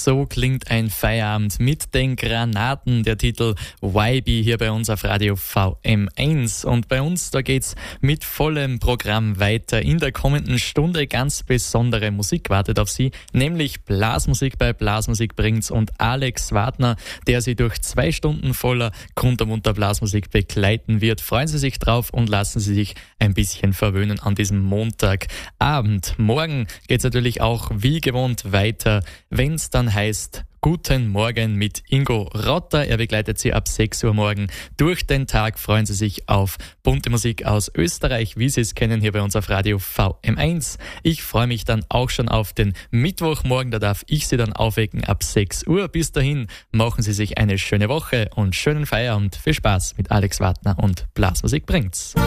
So klingt ein Feierabend mit den Granaten, der Titel YB hier bei uns auf Radio VM1. Und bei uns, da geht's mit vollem Programm weiter. In der kommenden Stunde ganz besondere Musik wartet auf Sie, nämlich Blasmusik bei Blasmusik bringt's und Alex Wagner, der Sie durch 2 Stunden voller kuntermunter Blasmusik begleiten wird. Freuen Sie sich drauf und lassen Sie sich ein bisschen verwöhnen an diesem Montagabend. Morgen geht's natürlich auch wie gewohnt weiter, wenn's dann heißt Guten Morgen mit Ingo Rotter. Er begleitet Sie ab 6 Uhr morgen durch den Tag. Freuen Sie sich auf bunte Musik aus Österreich, wie Sie es kennen, hier bei uns auf Radio VM1. Ich freue mich dann auch schon auf den Mittwochmorgen. Da darf ich Sie dann aufwecken ab 6 Uhr. Bis dahin machen Sie sich eine schöne Woche und schönen Feierabend. Viel Spaß mit Alex Wagner und Blasmusik bringt's.